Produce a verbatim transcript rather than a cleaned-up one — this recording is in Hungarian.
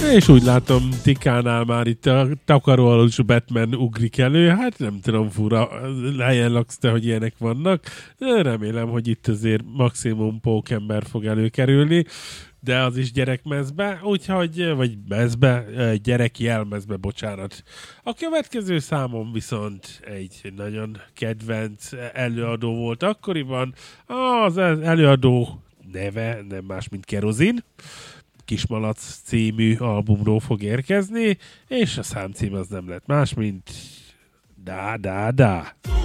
És úgy látom, Tikánál már itt a takaróalós Batman ugrik elő. Hát nem tudom, fura helyen laksz te, hogy ilyenek vannak. De remélem, hogy itt azért maximum pókember fog előkerülni. De az is gyerekmezbe, úgyhogy, vagy mezbe, gyerek jelmezbe, bocsánat. A következő számom viszont egy nagyon kedvenc előadó volt akkoriban. Az előadó neve nem más, mint Kerozin. Kismalac című albumról fog érkezni, és a számcím az nem lett más, mint Da Da Da.